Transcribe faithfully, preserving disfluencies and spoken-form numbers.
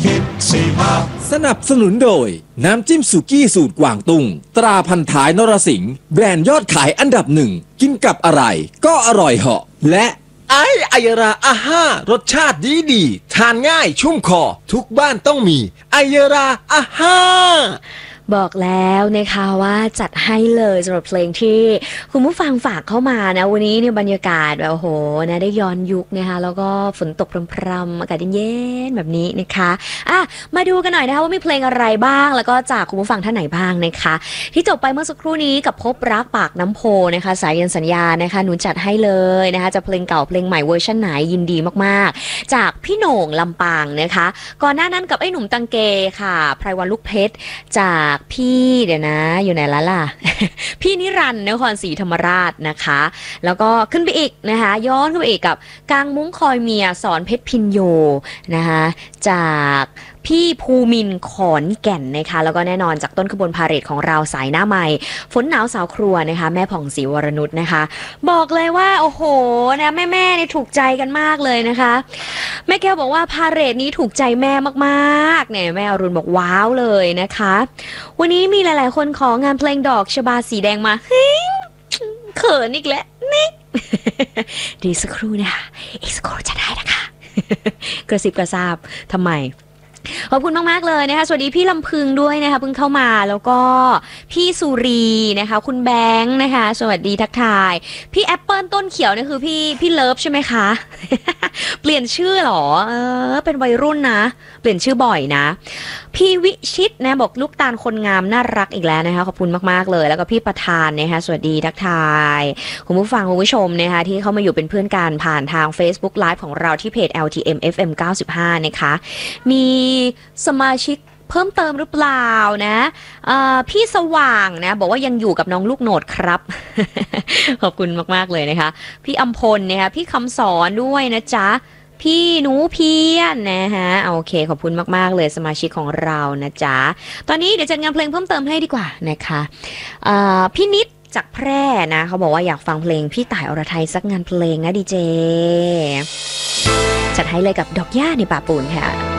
คิดสิครับสนับสนุนโดยน้ำจิ้มสุกี้สูตรกวางตุ้งตราพันท้ายนรสิงห์แบรนด์ยอดขายอันดับหนึ่งกินกับอะไรก็อร่อยเหาะและไอไอยราอาห้ารสชาติดีดีทานง่ายชุ่มคอทุกบ้านต้องมีไอยราอาห้าบอกแล้วนะคะว่าจัดให้เลยสำหรับเพลงที่คุณผู้ฟังฝากเข้ามานะวันนี้เนี่ยบรรยากาศแบบโอ้โหนะได้ย้อนยุคนะคะแล้วก็ฝนตกพรำๆอากาศเย็นๆแบบนี้นะคะอ่ะมาดูกันหน่อยนะคะว่ามีเพลงอะไรบ้างแล้วก็จากคุณผู้ฟังท่านไหนบ้างนะคะที่จบไปเมื่อสักครู่นี้กับพบรักปากน้ำโพนะคะสายยันสัญญานะคะหนูจัดให้เลยนะคะจะเพลงเก่าเพลงใหม่เวอร์ชันไหนยินดีมากๆจากพี่โหน่งลำปางนะคะก่อนหน้านั้นกับไอ้หนุ่มตังเกค่ะไพรวันลูกเพชรจากพี่เดี๋ยวนะอยู่ไหนละล่ะ พี่นิรันดร์นครศรีธรรมราชนะคะแล้วก็ขึ้นไปอีกนะคะย้อนขึ้นไปอีกกับกางมุ้งคอยเมียสอนเพชรพินโยนะคะจากพี่ภูมินขอนแก่นนะคะแล้วก็แน่นอนจากต้นขบวนพาเหรดของเราสายหน้าใหม่ฝนหนาวสาวครัวนะคะแม่ผ่องศรีวรนุชนะคะบอกเลยว่าโอ้โหนะแม่แม่นี่ถูกใจกันมากเลยนะคะแม่แก้วบอกว่าพาเหรดนี้ถูกใจแม่มากๆเนี่ยแม่อรุณบอกว้าวเลยนะคะวันนี้มีหลายๆคนของานเพลงดอกชบาสีแดงมาเฮ้ยเขินอีกแล้วนี่ดีสักครู่นะคะอีกสักครู่จะได้นะคะกระซิบกระซาบทำไมขอบคุณมากๆเลยนะคะสวัสดีพี่ลำพึงด้วยนะคะเพิ่งเข้ามาแล้วก็พี่สุรีนะคะคุณแบงค์นะคะสวัสดีทักทายพี่แอปเปิลต้นเขียวนี่คือพี่พี่เลิฟใช่ไหมคะ เปลี่ยนชื่อหรอเออเป็นวัยรุ่นนะเปลี่ยนชื่อบ่อยนะพี่วิชิตนะบอกลูกตาลคนงามน่ารักอีกแล้วนะคะขอบคุณมากๆเลยแล้วก็พี่ประธานนะคะสวัสดีทักทายคุณผู้ฟังคุณผู้ชมนะคะที่เข้ามาอยู่เป็นเพื่อนกันผ่านทาง Facebook Live ของเราที่เพจ แอล ที เอ็ม เอฟ เอ็ม เก้าสิบห้านะคะมีสมาชิกเพิ่มเติมหรือเปล่านะพี่สว่างนะบอกว่ายังอยู่กับน้องลูกโหนดครับ ขอบคุณมากๆเลยนะคะพี่อำพลนะคะพี่คำสอนด้วยนะจ๊ะพี่หนูเพียนนะฮะโอเคขอบคุณมากๆเลยสมาชิกของเรานะจ๊ะตอนนี้เดี๋ยวจัดงานเพลงเพิ่มเติมให้ดีกว่านะคะพี่นิดจากแพร่นะเขาบอกว่าอยากฟังเพลงพี่ต่ายอรไทยสักงานเพลงนะดีเจจัดให้เลยกับดอกหญ้าในป่าปูนค่ะ